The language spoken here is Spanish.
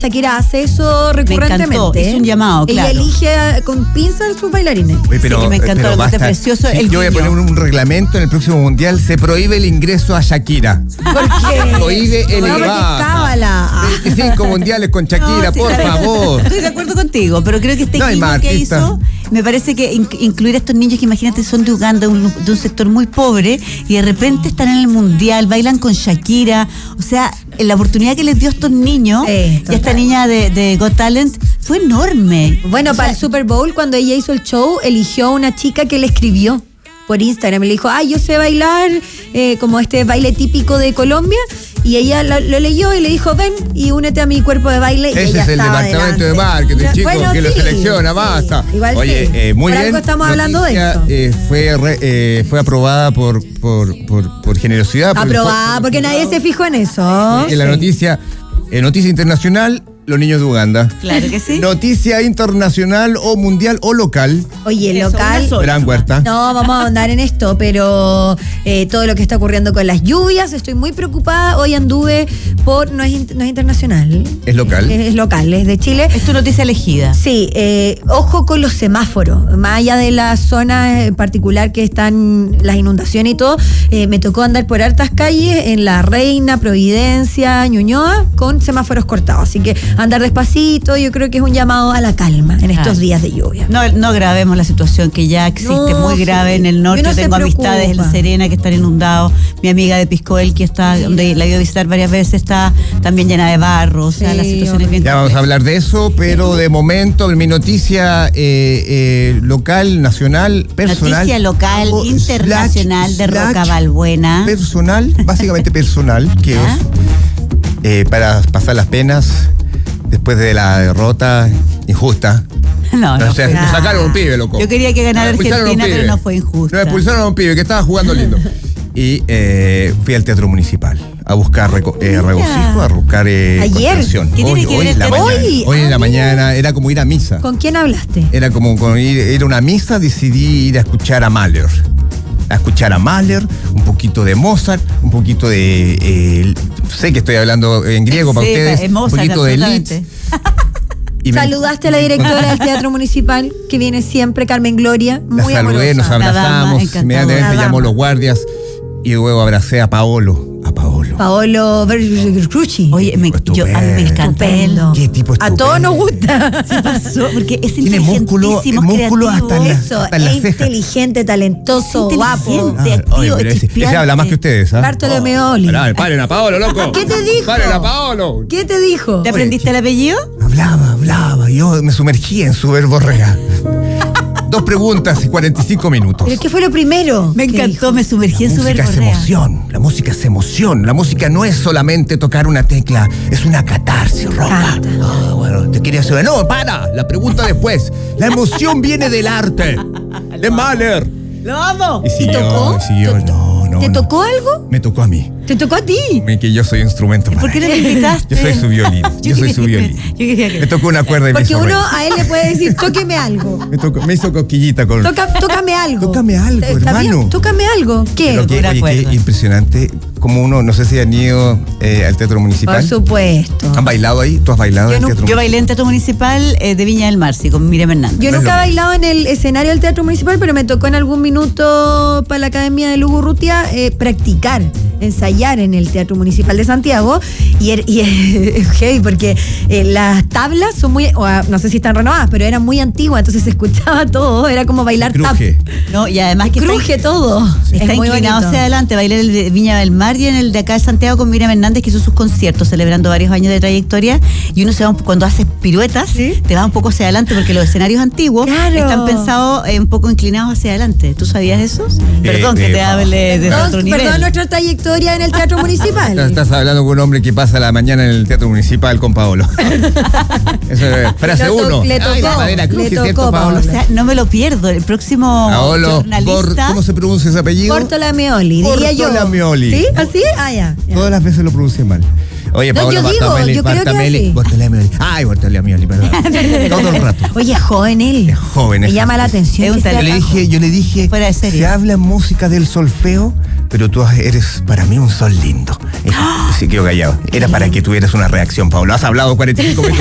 Shakira hace eso recurrentemente. Me encantó, hizo un llamado, claro. Ella elige con pinzas a sus bailarines. Oye, pero, sí, me encantó, pero basta. precioso. Sí, yo voy a poner un reglamento en el próximo mundial. Se prohíbe el ingreso a Shakira. ¿Por qué? Prohíbe el No, porque es cábala. 25 mundiales con Shakira, No, sí, por favor. Estoy de acuerdo contigo, pero creo que este No hay equipo más que artistas. hizo, me parece que incluir a estos niños que imagínate son de Uganda, de un sector muy pobre, y de repente están en el mundial, bailan con Shakira, o sea, la oportunidad que les dio a estos niños y a esta niña de Got Talent fue enorme. Bueno, para el Super Bowl, cuando ella hizo el show, eligió a una chica que le escribió por Instagram. Le dijo, yo sé bailar como este baile típico de Colombia. Y ella lo leyó y le dijo, ven y únete a mi cuerpo de baile. Y Ese ella es el estaba departamento delante. de marketing, chicos, Bueno, que lo sí, selecciona, sí, basta. igual Oye, sí. muy Por bien. algo estamos hablando de eso. Fue aprobada por generosidad. Aprobada, porque nadie se fijó en eso. En la noticia internacional, los niños de Uganda. Claro que sí. Noticia internacional o mundial o local. Oye, Eso, local. una sola. Gran Huerta. No, vamos a ahondar en esto, pero todo lo que está ocurriendo con las lluvias, estoy muy preocupada. Hoy anduve no es internacional. Es local. Es local, es de Chile. Es tu noticia elegida. Sí, ojo con los semáforos. Más allá de la zona en particular que están las inundaciones y todo, me tocó andar por hartas calles en La Reina, Providencia, Ñuñoa, con semáforos cortados. Así que andar despacito, yo creo que es un llamado a la calma en estos días de lluvia. No agravemos la situación que ya existe, muy grave en el norte. Uno se Tengo preocupa. amistades en Serena que están inundados. Mi amiga de Piscoel, que está, donde la he ido a visitar varias veces, está también llena de barro. O sea, Sí, la situación es bien Ya vamos a compleja. hablar de eso, pero de momento mi noticia local, nacional, personal. Noticia local, hago internacional de slash Roca Balbuena. Personal, básicamente personal, que ¿Ah? es para pasar las penas después de la derrota injusta. No, O sea, fue nos nada. sacaron a un pibe, loco. Yo quería que ganara Nos expulsaron a un Argentina, pibe. pero no fue injusta. Nos expulsaron a un pibe que estaba jugando lindo. Y fui al Teatro Municipal a buscar regocijo, a buscar Ayer. contención. ¿Qué tiene que ver el teatro? Hoy en la mañana era como ir a misa. ¿Con quién hablaste? Era como ir a una misa, decidí ir a escuchar a Mahler. Un poquito de Mozart, un poquito de... sé que estoy hablando en griego para Sí, ustedes, es Mozart, un poquito de absolutamente. Liszt. Y Saludaste a la directora del Teatro Municipal, que viene siempre, Carmen Gloria, La muy saludé, nos amorosa. La dama, abrazamos, encantadora. inmediatamente La llamó dama. los guardias y luego abracé a Paolo. Paolo Vercrucci. Oye, a mí me encanta él. Estupendo. Qué tipo A todos nos gusta. ¿Qué pasó? Porque es Tiene músculo inteligentísimo, hasta creativo. la- Eso, hasta las es cejas. inteligente, talentoso, Es guapo. inteligente. activo, pero ese chispeante. habla más que ustedes, ¿ah? Bartolomeoli. Paren a Paolo, loco. ¿Qué te dijo? Paren a Paolo. ¿Qué te dijo? ¿Te aprendiste el apellido? Hablaba. Yo me sumergí en su verborrea. 2 preguntas y 45 minutos. ¿Pero qué fue lo primero? Me que encantó, dijo? me sumergí en su La música es verborrea. emoción. La música es emoción. La música no es solamente tocar una tecla, es una catarsis, Roca. Canta. Bueno, te quería saber. No, para. La pregunta después. La emoción viene del arte. De Mahler. ¡Lo amo! Y siguió, tocó? siguió. No. ¿Te tocó algo? Me tocó a mí. ¿Te tocó a ti? Que yo soy instrumento para ¿Por qué no él. me invitaste? Yo soy su violín. Yo soy su violín. Yo quería que... Me tocó una cuerda y me Porque hizo uno reír. a él le puede decir, tóqueme algo. Me hizo cosquillita con... Tócame algo. Tócame algo, ¿Está bien? hermano. Tócame algo. ¿Qué? Pero Pura qué cuerda. impresionante. Como uno, no sé si han ido al Teatro Municipal. Por supuesto. ¿Han bailado ahí? ¿Tú has bailado Yo en el no- Teatro Yo Municipal? bailé en Teatro Municipal de Viña del Mar, sí, con Miriam Hernández. Yo No es nunca he lo bailado en el escenario del Teatro Municipal, pero me tocó en algún minuto para la Academia de Lugo Urrutia practicar, ensayar en el Teatro Municipal de Santiago. Y es heavy porque las tablas son muy, no sé si están renovadas, pero eran muy antiguas, entonces se escuchaba todo, era como bailar tap. Cruje. No, y además que Cruje todo. está Es muy inclinado bonito. hacia adelante. Bailé el de Viña del Mar y en el de acá de Santiago con Miriam Hernández, que hizo sus conciertos celebrando varios años de trayectoria. Y uno se va cuando haces piruetas, ¿Sí? te va un poco hacia adelante porque los escenarios antiguos Claro. están pensados un poco inclinados hacia adelante. ¿Tú sabías eso? Perdón que te hable de otro nivel. Perdón nuestra trayectoria en el Teatro Municipal. Estás hablando con un hombre que pasa la mañana en el Teatro Municipal con Paolo. Eso es frase Le to- 1. le tocó, la madera cruje, le tocó, ¿cierto, Paolo? O sea, no me lo pierdo. El próximo Paolo, jornalista... ¿cómo se pronuncia ese apellido? Bortolameoli, diría yo. Bortolameoli. ¿Sí? ¿Así? Ah, ya. Todas las veces lo pronuncié mal. Oye, No, Paolo, yo digo, yo creo que así. Bortolameoli. Ay, Bortolameoli, perdón. Todo el rato. Oye, es joven él. Es joven, Me es- llama la atención. es un que sea talento. tan Yo le dije, Fuera de serie. se habla música del solfeo, pero tú eres para mí un sol lindo. se quedó callado. Era para que tuvieras una reacción, Pablo. Has hablado 45 minutos.